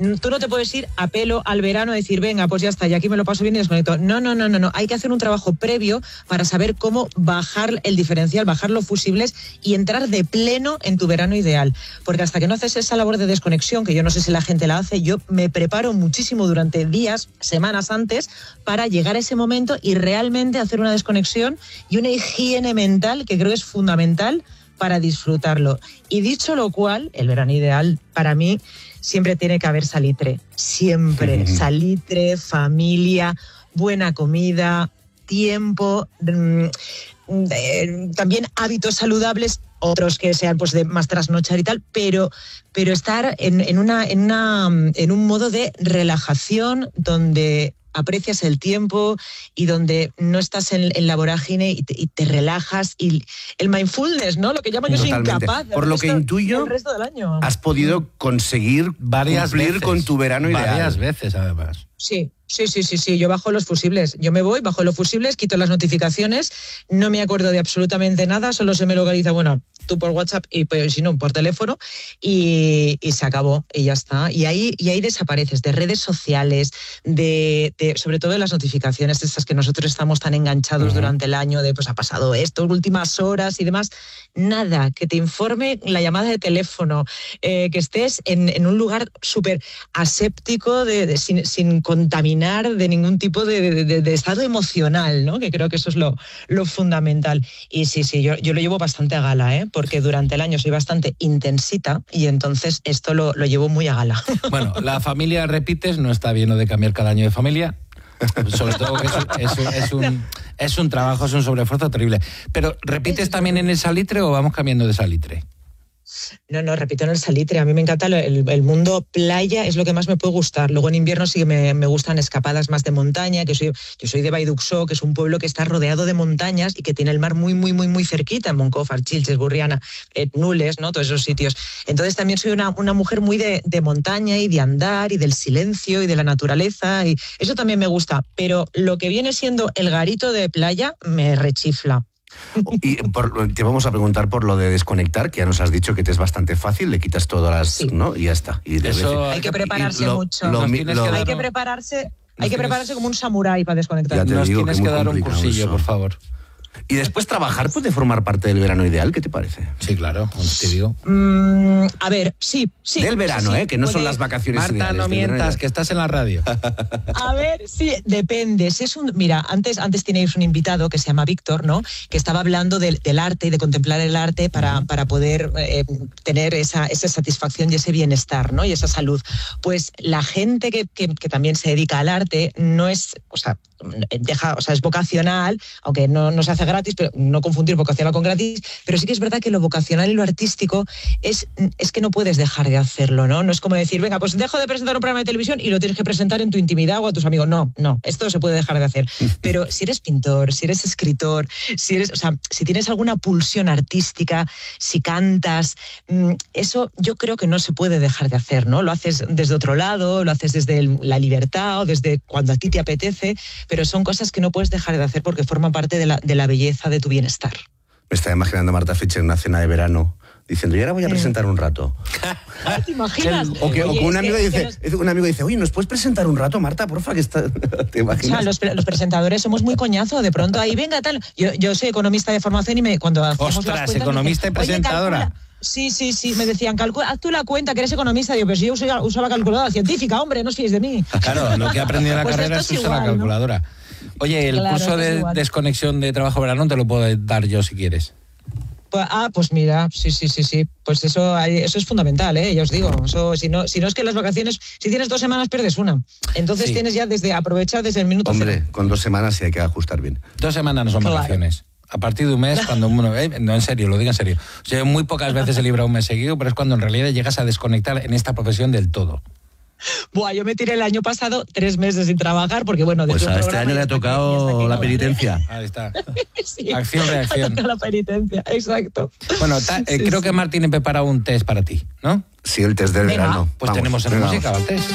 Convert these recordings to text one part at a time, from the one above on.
Tú no te puedes ir a pelo al verano a decir, venga, pues ya está, y aquí me lo paso bien y desconecto. No. Hay que hacer un trabajo previo para saber cómo bajar el diferencial, bajar los fusibles y entrar de pleno en tu verano ideal. Porque hasta que no haces esa labor de desconexión, que yo no sé si la gente la hace, yo me preparo muchísimo durante días, semanas antes, para llegar a ese momento y realmente hacer una desconexión y una higiene mental que creo que es fundamental para disfrutarlo. Y dicho lo cual, el verano ideal para mí siempre tiene que haber salitre. Siempre. Salitre, familia, buena comida, tiempo, también hábitos saludables, otros que sean pues de más trasnochar y tal, pero estar en un modo de relajación donde aprecias el tiempo y donde no estás en la vorágine y te relajas, y el mindfulness, ¿no? Lo que llamo yo, soy incapaz. Por lo que intuyo, el resto del año. Has podido conseguir cumplir con tu verano ideal. Varias veces, además. Sí. Yo bajo los fusibles. Yo me voy, bajo los fusibles, quito las notificaciones, no me acuerdo de absolutamente nada, solo se me localiza, bueno, tú por WhatsApp y pues, si no, por teléfono, y se acabó, y ya está. Y ahí desapareces de redes sociales, sobre todo de las notificaciones, estas que nosotros estamos tan enganchados durante el año, de pues ha pasado esto, últimas horas y demás. Nada, que te informe la llamada de teléfono, que estés en un lugar súper aséptico, sin contaminar de ningún tipo de estado emocional, ¿no? Que creo que eso es lo fundamental. Y sí, yo lo llevo bastante a gala, porque durante el año soy bastante intensita y entonces esto lo llevo muy a gala. Bueno, la familia, repites, no está bien lo de cambiar cada año de familia. Sobre todo que es un trabajo, es un sobreesfuerzo terrible. Pero, ¿repites también en el salitre o vamos cambiando de salitre? No, repito en el salitre. A mí me encanta el mundo playa, es lo que más me puede gustar. Luego en invierno sí que me gustan escapadas más de montaña, yo soy de Baiduxó, que es un pueblo que está rodeado de montañas y que tiene el mar muy, muy, muy, muy cerquita, en Moncofa, Archilches, Burriana, Nules, ¿no? Todos esos sitios. Entonces también soy una mujer muy de montaña y de andar y del silencio y de la naturaleza, y eso también me gusta. Pero lo que viene siendo el garito de playa me rechifla. Y te vamos a preguntar por lo de desconectar, que ya nos has dicho que te es bastante fácil, le quitas todas las... Sí. ¿no? Y ya está. Y hay que prepararse mucho. Hay que prepararse como un samurái para desconectar. Nos tienes que dar un cursillo, por favor. Y después trabajar puede formar parte del verano ideal, ¿qué te parece? Sí, claro, te digo. A ver, sí. Del verano, sí, que no son las vacaciones Marta, ideales. no mientas, que estás en la radio. A ver, sí, depende. Si es mira, antes teníais un invitado que se llama Víctor, ¿no? Que estaba hablando del arte y de contemplar el arte para poder tener esa satisfacción y ese bienestar, ¿no? Y esa salud. Pues la gente que también se dedica al arte no es, es vocacional, aunque no se hace gratis, pero no confundir vocacional con gratis, pero sí que es verdad que lo vocacional y lo artístico es que no puedes dejar de hacerlo, ¿no? No es como decir, venga, pues dejo de presentar un programa de televisión y lo tienes que presentar en tu intimidad o a tus amigos. No, esto se puede dejar de hacer. Pero si eres pintor, si eres escritor, si tienes alguna pulsión artística, si cantas, eso yo creo que no se puede dejar de hacer, ¿no? Lo haces desde otro lado, lo haces desde la libertad o desde cuando a ti te apetece, pero son cosas que no puedes dejar de hacer porque forman parte de la belleza de tu bienestar. Me estaba imaginando a Marta Fischer en una cena de verano diciendo, y ahora voy a presentar un rato. ¿Te imaginas? O que un amigo dice, oye, ¿nos puedes presentar un rato, Marta, porfa? Que está... ¿Te imaginas? Los presentadores somos muy coñazo, de pronto ahí, venga, tal. Yo soy economista de formación y cuando hacemos las cuentas... economista y presentadora. Sí, me decían, haz tú la cuenta, que eres economista. Digo, pero si yo usaba calculadora científica, hombre, no os fíes de mí. Claro, lo que he aprendido en la pues carrera es usar la calculadora. ¿No? Oye, el curso de desconexión de trabajo-verano te lo puedo dar yo si quieres. Pues mira, sí. Pues eso es fundamental, ya os digo. Eso, si no es que las vacaciones, si tienes 2 semanas, pierdes una. Entonces tienes ya aprovechar desde el minuto cero. Hombre, con 2 semanas sí hay que ajustar bien. 2 semanas no son vacaciones. A partir de un mes, cuando uno... no, en serio, lo digo en serio. Yo muy pocas veces he librado un mes seguido, pero es cuando en realidad llegas a desconectar en esta profesión del todo. Yo me tiré el año pasado 3 meses sin trabajar porque, bueno... Pues a este año le ha tocado la penitencia. Ahí está. Sí, acción-reacción. La penitencia, exacto. Bueno, creo que Martín ha preparado un test para ti, ¿no? Sí, el test del verano. Pues tenemos en música el test.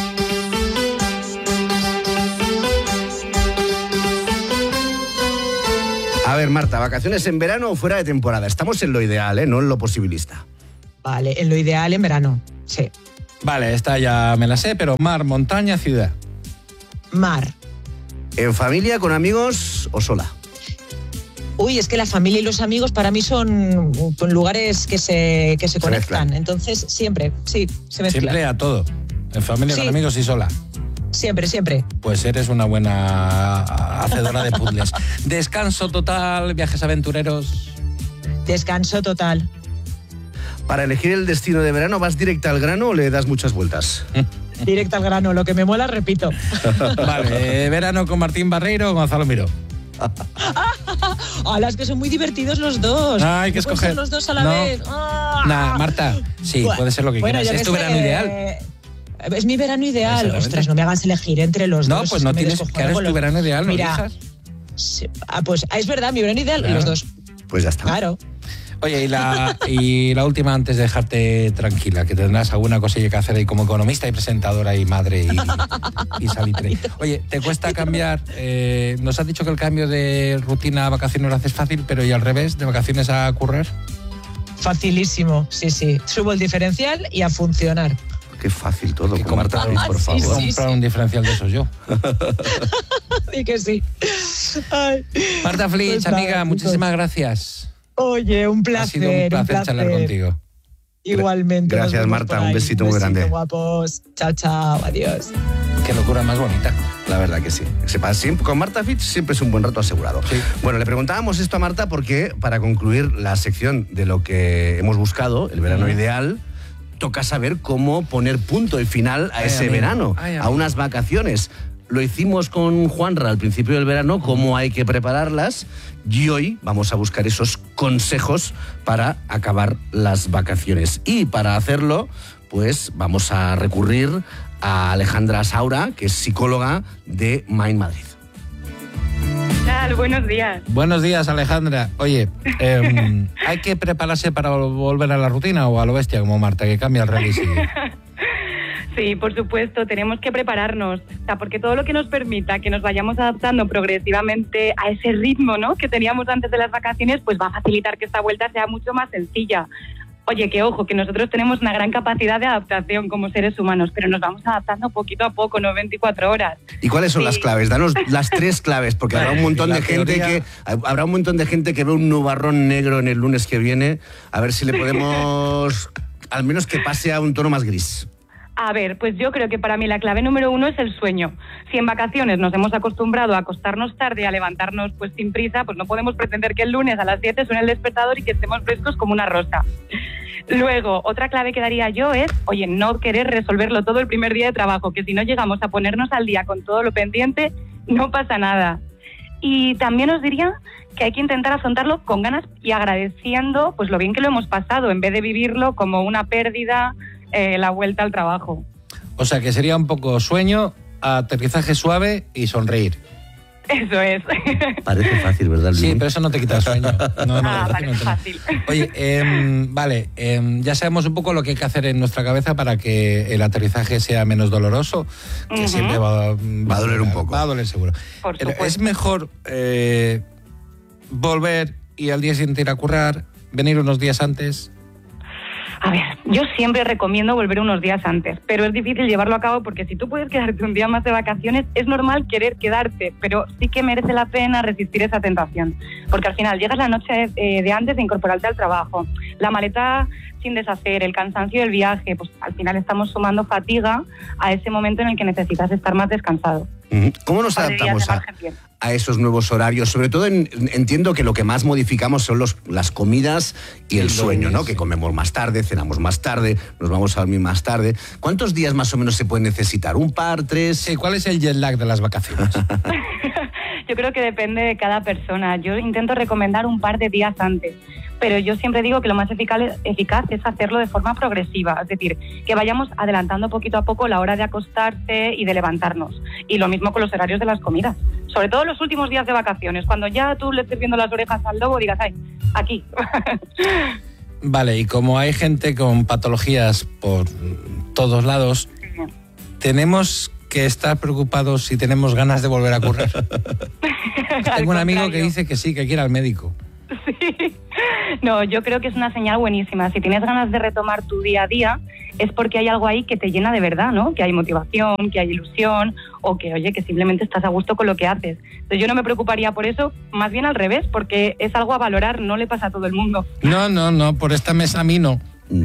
A ver, Marta, ¿vacaciones en verano o fuera de temporada? Estamos en lo ideal, no en lo posibilista. Vale, en lo ideal en verano, sí. Vale, esta ya me la sé, pero mar, montaña, ciudad. Mar. ¿En familia, con amigos o sola? Uy, es que la familia y los amigos para mí son lugares que se conectan. mezclan. Entonces, siempre, sí, se mezclan. Siempre a todo. En familia, Sí. con amigos y sola. Siempre, siempre. Pues eres una buena hacedora de puzzles. Descanso total, viajes aventureros. Descanso total. Para elegir el destino de verano, ¿vas directa al grano o le das muchas vueltas? Directo al grano. Lo que me mola, repito. Vale, verano con Martín Barreiro o Gonzalo Miró. Las que son muy divertidos los dos. Ah, hay que ¿No pueden escoger. ser los dos a la No. vez. Nah, Marta, sí, Bueno, puede ser lo que bueno, quieras. yo Es qué tu sé, verano ideal. Es mi verano ideal. Exactamente. Ostras, no me hagas elegir entre los No, dos. pues es no me tienes descojono que eres con tu los- verano ideal, no Mira, elijas. sí, pues es verdad, mi verano ideal, Claro. los dos. Pues ya está. Claro. Oye, y la última antes de dejarte tranquila, que tendrás alguna cosilla que hacer ahí como economista y presentadora y madre y salitre. Oye, ¿te cuesta cambiar? Nos has dicho que el cambio de rutina a vacaciones lo haces fácil, pero ¿y al revés, de vacaciones a currar? Facilísimo, sí, sí. Subo el diferencial y a funcionar. Qué fácil todo, Que con Marta comprar- Fitch, por sí, favor. sí. Comprar un diferencial de esos yo. Y que sí. Ay. Marta Flitch, Pues nada, amiga, chicos. muchísimas gracias. Oye, un Ha placer. sido un placer charlar contigo. Igualmente. nos Gracias, vemos Marta, por un ahí. besito muy grande. Guapos. Chao, chao. Adiós. Qué locura más bonita. La verdad que sí. Con Marta Fitch siempre es un buen rato asegurado. Sí. Bueno, le preguntábamos esto a Marta porque para concluir la sección de lo que hemos buscado, el verano ideal, toca saber cómo poner punto y final a Ay, ese amigo. verano, Ay, a amigo. unas vacaciones. Lo hicimos con Juanra al principio del verano, cómo hay que prepararlas, y hoy vamos a buscar esos consejos para acabar las vacaciones. Y para hacerlo, pues vamos a recurrir a Alejandra Saura, que es psicóloga de Mind Madrid. ¿Qué tal? Buenos días. Buenos días, Alejandra. Oye, ¿hay que prepararse para volver a la rutina o a lo bestia como Marta, que cambia el rally y sigue? Sí, por supuesto, tenemos que prepararnos, o sea, porque todo lo que nos permita que nos vayamos adaptando progresivamente a ese ritmo, ¿no?, que teníamos antes de las vacaciones, pues va a facilitar que esta vuelta sea mucho más sencilla. Oye, que ojo, que nosotros tenemos una gran capacidad de adaptación como seres humanos, pero nos vamos adaptando poquito a poco, no 24 horas. ¿Y cuáles son Sí. las claves? Danos las 3 claves, porque habrá un montón La de gente teoría- habrá un montón de gente que ve un nubarrón negro en el lunes que viene. A ver si le podemos al menos que pase a un tono más gris. A ver, pues yo creo que para mí la clave número 1 es el sueño. Si en vacaciones nos hemos acostumbrado a acostarnos tarde y a levantarnos pues sin prisa, pues no podemos pretender que el lunes a las 7 suene el despertador y que estemos frescos como una rosa. Luego, otra clave que daría yo es, oye, no querer resolverlo todo el primer día de trabajo, que si no llegamos a ponernos al día con todo lo pendiente, no pasa nada. Y también os diría que hay que intentar afrontarlo con ganas y agradeciendo pues lo bien que lo hemos pasado, en vez de vivirlo como una pérdida, la vuelta al trabajo. O sea, que sería un poco sueño, aterrizaje suave y sonreír. Eso es. Parece fácil, ¿verdad, Luis? Sí, pero eso no te quita el sueño. No, la verdad que Vale, no te- fácil. Oye, vale, ya sabemos un poco lo que hay que hacer en nuestra cabeza para que el aterrizaje sea menos doloroso, que Ujú. siempre va a doler un poco. Va a doler seguro. Por Pero supuesto. es mejor volver y al día siguiente ir a currar, venir unos días antes. A ver, yo siempre recomiendo volver unos días antes, pero es difícil llevarlo a cabo porque si tú puedes quedarte un día más de vacaciones, es normal querer quedarte, pero sí que merece la pena resistir esa tentación, porque al final llegas la noche de antes de incorporarte al trabajo, la maleta sin deshacer, el cansancio del viaje, pues al final estamos sumando fatiga a ese momento en el que necesitas estar más descansado. Ujú. ¿Cómo nos Padre, días adaptamos de margen bien. a esos nuevos horarios? Sobre todo entiendo que lo que más modificamos son las comidas y el Y sueño, ¿no? sí. Que comemos más tarde, cenamos más tarde, nos vamos a dormir más tarde. ¿Cuántos días más o menos se puede necesitar? ¿Un par, 3? Sí, ¿cuál es el jet lag de las vacaciones? Yo creo que depende de cada persona. Yo intento recomendar un par de días antes, pero yo siempre digo que lo más eficaz es hacerlo de forma progresiva, es decir, que vayamos adelantando poquito a poco la hora de acostarse y de levantarnos. Y lo mismo con los horarios de las comidas, sobre todo los últimos días de vacaciones, cuando ya tú le estés viendo las orejas al lobo, digas, ¡ay, aquí! Vale, y como hay gente con patologías por todos lados, tenemos que estar preocupados si tenemos ganas de volver a currar. Tengo un amigo que dice que sí, que quiere ir al médico. Sí. No, yo creo que es una señal buenísima. Si tienes ganas de retomar tu día a día, es porque hay algo ahí que te llena de verdad, ¿no? Que hay motivación, que hay ilusión, o que, oye, que simplemente estás a gusto con lo que haces. Entonces yo no me preocuparía por eso, más bien al revés, porque es algo a valorar, no le pasa a todo el mundo. No, por esta mesa a mí no.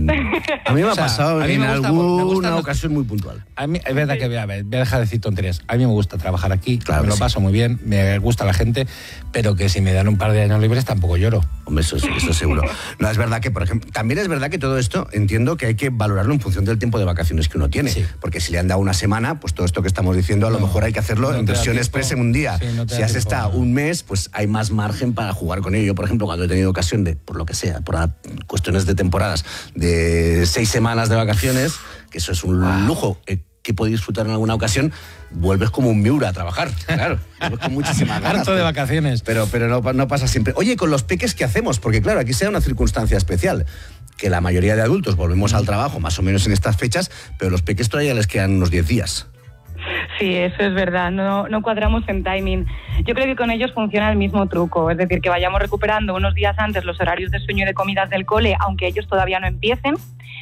A mí me ha pasado a mí en me gusta, alguna ocasión muy puntual. A mí, es verdad que voy a dejar de decir tonterías. A mí me gusta trabajar aquí, Claro me que lo sí. paso muy bien, me gusta la gente, pero que si me dan un par de años libres tampoco lloro. Hombre, eso seguro. No, es verdad que, por ejemplo, también es verdad que todo esto entiendo que hay que valorarlo en función del tiempo de vacaciones que uno tiene. Sí. Porque si le han dado una semana, pues todo esto que estamos diciendo, a lo mejor hay que hacerlo no en te da versión tiempo. express en un día. Sí, no te Si da has tiempo. estado un mes, pues hay más margen para jugar con ello. Yo, por ejemplo, cuando he tenido ocasión de, por lo que sea, por cuestiones de temporadas, de 6 semanas de vacaciones, que eso es un lujo que puedo disfrutar en alguna ocasión, vuelves como un miura a trabajar, claro, vuelves con muchísimas ganas. Harto de vacaciones. Pero no pasa siempre. Oye, con los peques, ¿qué hacemos? Porque claro, aquí sea una circunstancia especial, que la mayoría de adultos volvemos al trabajo más o menos en estas fechas, pero los peques todavía les quedan unos 10 días. Sí, eso es verdad, no cuadramos en timing. Yo creo que con ellos funciona el mismo truco, es decir, que vayamos recuperando unos días antes los horarios de sueño y de comidas del cole, aunque ellos todavía no empiecen.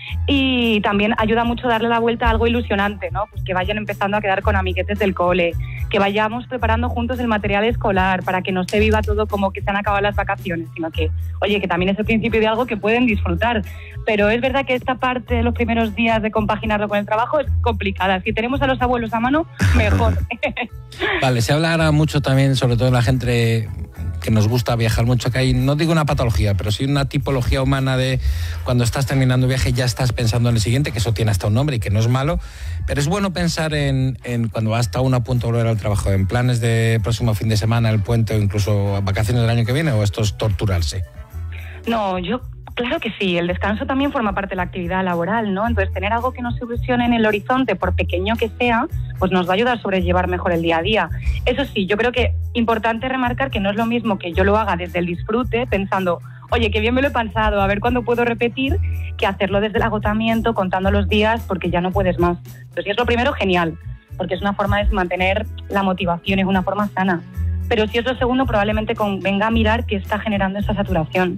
Y también ayuda mucho darle la vuelta a algo ilusionante, ¿no? Pues que vayan empezando a quedar con amiguetes del cole, que vayamos preparando juntos el material escolar para que no se viva todo como que se han acabado las vacaciones, sino que, oye, que también es el principio de algo que pueden disfrutar. Pero es verdad que esta parte de los primeros días de compaginarlo con el trabajo es complicada. Si tenemos a los abuelos a mano, mejor. Vale, se habla ahora mucho también, sobre todo la gente que nos gusta viajar mucho, que hay, no digo una patología, pero sí una tipología humana de cuando estás terminando un viaje ya estás pensando en el siguiente, que eso tiene hasta un nombre y que no es malo, pero es bueno pensar en cuando hasta uno a punto de volver al trabajo, en planes de próximo fin de semana, el puente o incluso vacaciones del año que viene, o esto es torturarse. No, claro que sí, el descanso también forma parte de la actividad laboral, ¿no? Entonces, tener algo que nos ilusione en el horizonte, por pequeño que sea, pues nos va a ayudar a sobrellevar mejor el día a día. Eso sí, yo creo que importante remarcar que no es lo mismo que yo lo haga desde el disfrute, pensando, oye, qué bien me lo he pasado, a ver cuándo puedo repetir, que hacerlo desde el agotamiento, contando los días, porque ya no puedes más. Entonces, si es lo primero, genial, porque es una forma de mantener la motivación, es una forma sana. Pero si es lo segundo, probablemente convenga mirar qué está generando esa saturación.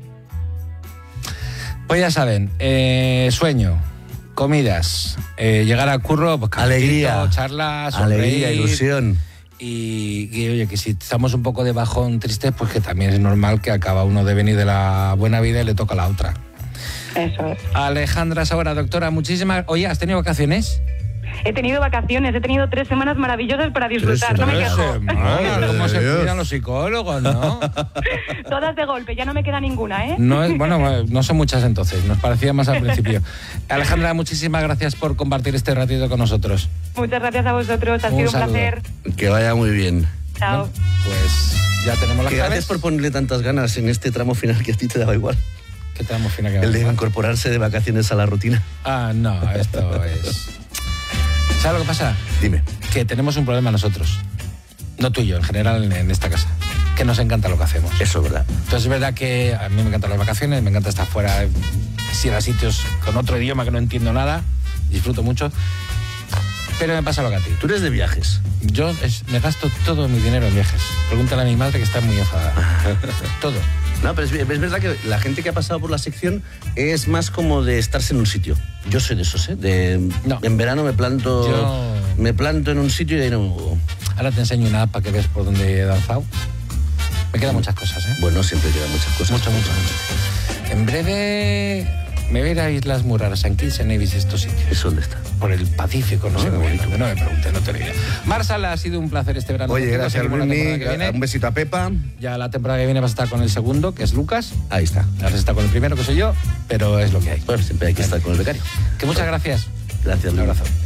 Pues ya saben, sueño, comidas, llegar al curro, pues, Alegría, charlas, sonreír, alegría, ilusión. Y oye, que si estamos un poco de bajón tristes, pues que también es normal que acaba uno de venir de la buena vida y le toca la otra. Eso es. Alejandra Saura, doctora, muchísimas... Oye, ¿has tenido vacaciones? He tenido vacaciones, he tenido 3 semanas maravillosas para disfrutar, no me quejo. ¿Cómo se cuidan los psicólogos, no? Todas de golpe, ya no me queda ninguna, ¿eh? No son muchas entonces, nos parecía más al principio. Alejandra, muchísimas gracias por compartir este ratito con nosotros. Muchas gracias a vosotros, ha sido un saludo. placer. Que vaya muy bien. Chao. Bueno, pues ya tenemos las Gracias claves. por ponerle tantas ganas en este tramo final que a ti te daba igual. ¿Qué tramo final que El de vamos a hacer? incorporarse de vacaciones a la rutina. Ah, no, esto es... ¿Sabes lo que pasa? Dime. Que tenemos un problema nosotros. No tú y yo, en general en esta casa. Que nos encanta lo que hacemos. Eso es verdad. Entonces es verdad que a mí me encantan las vacaciones, me encanta estar fuera, si ir a sitios con otro idioma que no entiendo nada, disfruto mucho. Pero me pasa lo que a ti. Tú eres de viajes. Yo me gasto todo mi dinero en viajes. Pregúntale a mi madre que está muy enfadada. Todo. No, pero es verdad que la gente que ha pasado por la sección es más como de estarse en un sitio. Yo soy de esos, ¿eh? No. En verano me planto en un sitio y de ahí no me muevo. Ahora te enseño una app para que veas por dónde he danzado. Me quedan muchas cosas, ¿eh? Bueno, siempre quedan muchas cosas. Mucho. En breve me voy a ir a Islas Mujeres, en Kitts Nevis, estos sitios. ¿Eso dónde está? Por el Pacífico, no sé muy bien dónde. No me pregunté, no te lo diré. Marsala, ha sido un placer este verano. Oye, contigo. gracias, Seguimos la temporada que Bruni. viene. Un besito a Pepa. Ya la temporada que viene vas a estar con el segundo, que es Lucas. Ahí está. Ahora se está con el primero, que soy yo, pero es lo que hay. Bueno, siempre hay que estar con el becario. Que muchas gracias. Gracias, Un Bruni. abrazo.